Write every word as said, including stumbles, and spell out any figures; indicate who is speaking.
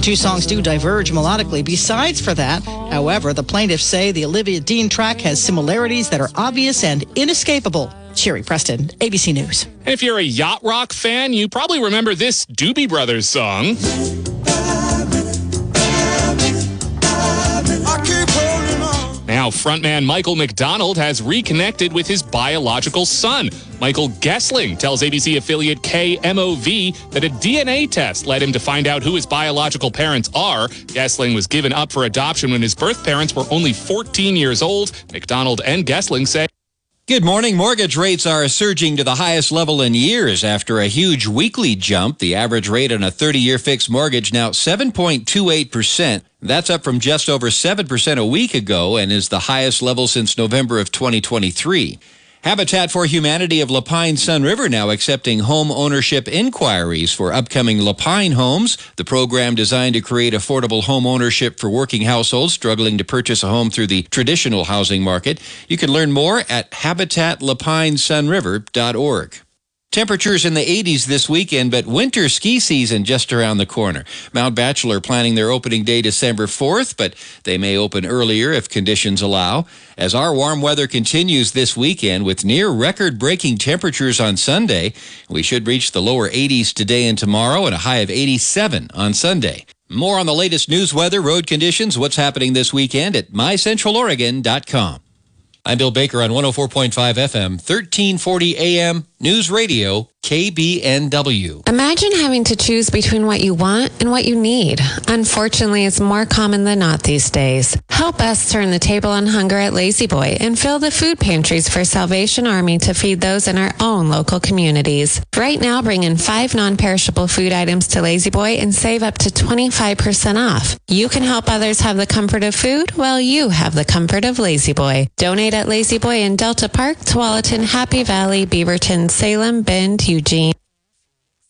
Speaker 1: two songs do diverge melodically. Besides for that, however, the plaintiffs say the Olivia Dean track has similarities that are obvious and inescapable. Sherry Preston, A B C News.
Speaker 2: And if you're a yacht rock fan, you probably remember this Doobie Brothers song. Now, frontman Michael McDonald has reconnected with his biological son. Michael Gessling tells A B C affiliate K M O V that a D N A test led him to find out who his biological parents are. Gessling was given up for adoption when his birth parents were only fourteen years old. McDonald and Gessling say,
Speaker 3: Good morning. Mortgage rates are surging to the highest level in years after a huge weekly jump. The average rate on a thirty-year fixed mortgage now seven point two eight percent. That's up from just over seven percent a week ago and is the highest level since November of twenty twenty-three. Habitat for Humanity of Lapine Sun River now accepting home ownership inquiries for upcoming Lapine homes. The program designed to create affordable home ownership for working households struggling to purchase a home through the traditional housing market. You can learn more at habitat lapine sun river dot org. Temperatures in the eighties this weekend, but winter ski season just around the corner. Mount Bachelor planning their opening day December fourth, but they may open earlier if conditions allow. As our warm weather continues this weekend with near record-breaking temperatures on Sunday, we should reach the lower eighties today and tomorrow and a high of eighty-seven on Sunday. More on the latest news, weather, road conditions, what's happening this weekend at my central oregon dot com. I'm Bill Baker on one oh four point five F M, thirteen forty A M, News Radio, K B N W.
Speaker 4: Imagine having to choose between what you want and what you need. Unfortunately, it's more common than not these days. Help us turn the table on hunger at Lazy Boy and fill the food pantries for Salvation Army to feed those in our own local communities. Right now, bring in five non-perishable food items to Lazy Boy and save up to twenty-five percent off. You can help others have the comfort of food while you have the comfort of Lazy Boy. Donate at Lazy Boy in Delta Park, Tualatin, Happy Valley, Beaverton, Salem, Bend, Eugene,